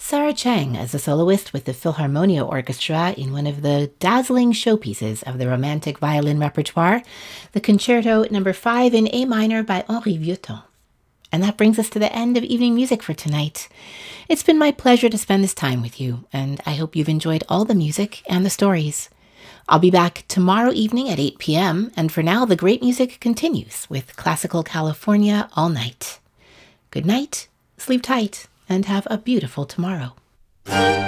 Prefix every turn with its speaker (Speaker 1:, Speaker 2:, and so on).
Speaker 1: Sarah Chang as a soloist with the Philharmonia Orchestra in one of the dazzling showpieces of the romantic violin repertoire, the Concerto No. 5 in A minor by Henri Vieuxtemps. And that brings us to the end of evening music for tonight. It's been my pleasure to spend this time with you, and I hope you've enjoyed all the music and the stories. I'll be back tomorrow evening at 8 p.m., and for now, the great music continues with Classical California all night. Good night, sleep tight, and have a beautiful tomorrow.